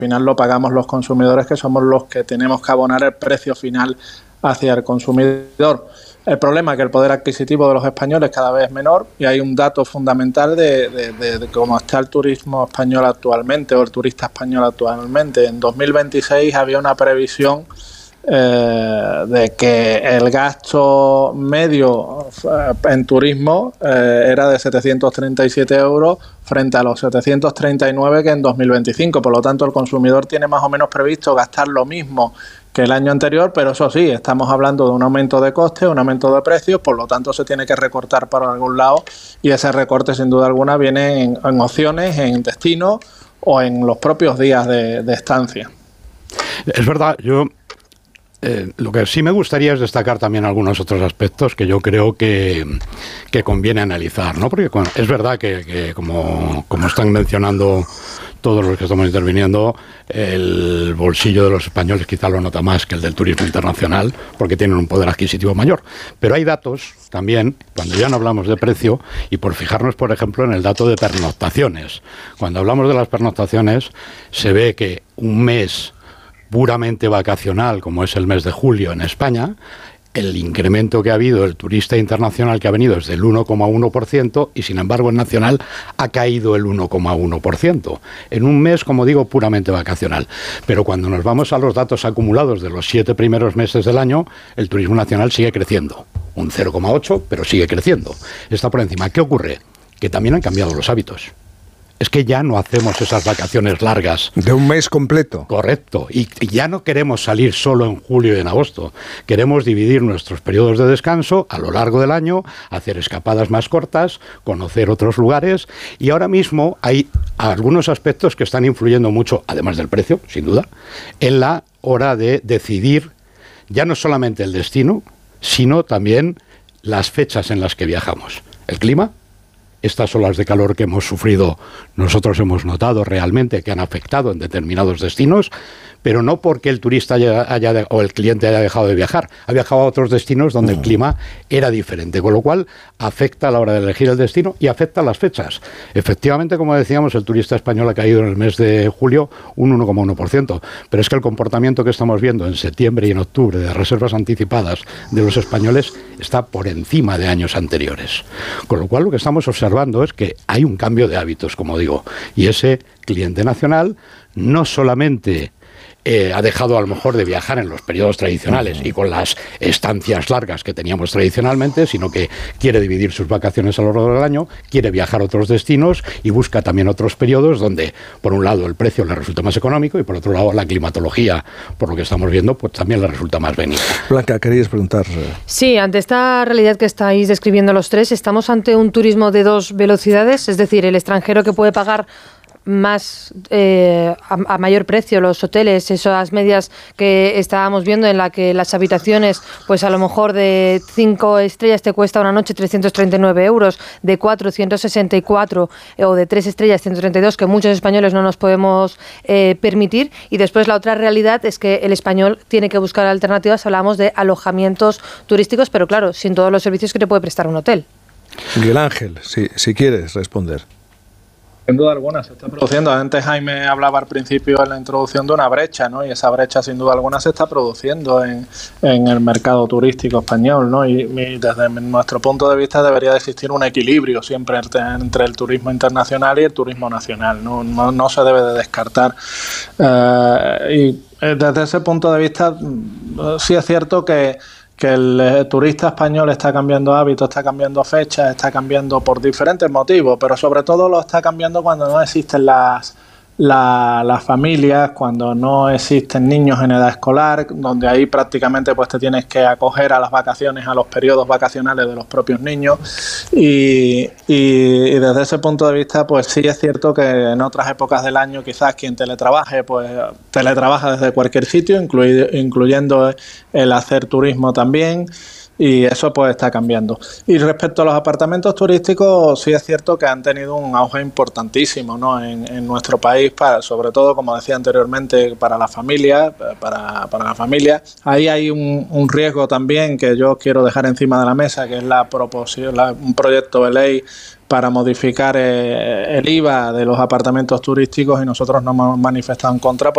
final lo pagamos los consumidores, que somos los que tenemos que abonar el precio final hacia el consumidor. El problema es que el poder adquisitivo de los españoles cada vez es menor, y hay un dato fundamental de cómo está el turismo español actualmente, o el turista español actualmente. En 2026 había una previsión de que el gasto medio en turismo era de 737 euros frente a los 739 que en 2025. Por lo tanto, el consumidor tiene más o menos previsto gastar lo mismo que el año anterior, pero eso sí, estamos hablando de un aumento de costes, un aumento de precios, por lo tanto se tiene que recortar por algún lado, y ese recorte sin duda alguna viene en opciones, en destinos o en los propios días de estancia. Es verdad, yo lo que sí me gustaría es destacar también algunos otros aspectos que yo creo que conviene analizar, ¿no? Porque es verdad que como están mencionando todos los que estamos interviniendo, el bolsillo de los españoles quizá lo nota más que el del turismo internacional, porque tienen un poder adquisitivo mayor. Pero hay datos también, cuando ya no hablamos de precio, y por fijarnos, por ejemplo, en el dato de pernoctaciones. Cuando hablamos de las pernoctaciones, se ve que un mes puramente vacacional, como es el mes de julio en España, el incremento que ha habido, el turista internacional que ha venido es del 1,1%, y sin embargo el nacional ha caído el 1,1%. En un mes, como digo, puramente vacacional. Pero cuando nos vamos a los datos acumulados de los 7 primeros meses del año, el turismo nacional sigue creciendo. Un 0,8, pero sigue creciendo. Está por encima. ¿Qué ocurre? Que también han cambiado los hábitos. Es que ya no hacemos esas vacaciones largas. De un mes completo. Correcto. Y ya no queremos salir solo en julio y en agosto. Queremos dividir nuestros periodos de descanso a lo largo del año, hacer escapadas más cortas, conocer otros lugares. Y ahora mismo hay algunos aspectos que están influyendo mucho, además del precio, sin duda, en la hora de decidir ya no solamente el destino, sino también las fechas en las que viajamos. El clima. Estas olas de calor que hemos sufrido, nosotros hemos notado realmente que han afectado en determinados destinos, pero no porque el turista o el cliente haya dejado de viajar. Ha viajado a otros destinos donde el clima era diferente, con lo cual afecta a la hora de elegir el destino y afecta a las fechas. Efectivamente, como decíamos, el turista español ha caído en el mes de julio un 1,1%, pero es que el comportamiento que estamos viendo en septiembre y en octubre de reservas anticipadas de los españoles está por encima de años anteriores. Con lo cual, lo que estamos observando es que hay un cambio de hábitos, como digo, y ese cliente nacional no solamente ha dejado a lo mejor de viajar en los periodos tradicionales y con las estancias largas que teníamos tradicionalmente, sino que quiere dividir sus vacaciones a lo largo del año, quiere viajar a otros destinos y busca también otros periodos donde, por un lado, el precio le resulta más económico y, por otro lado, la climatología, por lo que estamos viendo, pues también le resulta más benigna. Blanca, querías preguntar. Sí, ante esta realidad que estáis describiendo los tres, ¿estamos ante un turismo de dos velocidades? Es decir, el extranjero que puede pagar más a mayor precio los hoteles, esas medias que estábamos viendo en la que las habitaciones, pues a lo mejor de 5 estrellas te cuesta una noche 339 euros, de 4 164 o de 3 estrellas 132, que muchos españoles no nos podemos permitir. Y después la otra realidad es que el español tiene que buscar alternativas. Hablamos de alojamientos turísticos, pero claro, sin todos los servicios que te puede prestar un hotel. Miguel Ángel, si quieres responder. Sin duda alguna se está produciendo. Antes Jaime hablaba al principio en la introducción de una brecha, ¿no? Y esa brecha sin duda alguna se está produciendo en el mercado turístico español, ¿no? Y desde nuestro punto de vista debería de existir un equilibrio siempre entre el turismo internacional y el turismo nacional. No se debe de descartar. Y desde ese punto de vista sí es cierto que el turista español está cambiando hábitos, está cambiando fechas, está cambiando por diferentes motivos, pero sobre todo lo está cambiando cuando no existen las familias, cuando no existen niños en edad escolar, donde ahí prácticamente pues te tienes que acoger a las vacaciones, a los periodos vacacionales de los propios niños, y desde ese punto de vista pues sí es cierto que en otras épocas del año quizás quien teletrabaje pues teletrabaja desde cualquier sitio, incluyendo el hacer turismo también. Y eso pues está cambiando. Y respecto a los apartamentos turísticos, sí es cierto que han tenido un auge importantísimo, ¿no? en nuestro país, sobre todo, como decía anteriormente, para la familia, para la familia. Ahí hay un riesgo también que yo quiero dejar encima de la mesa, que es un proyecto de ley para modificar el IVA de los apartamentos turísticos, y nosotros nos hemos manifestado en contra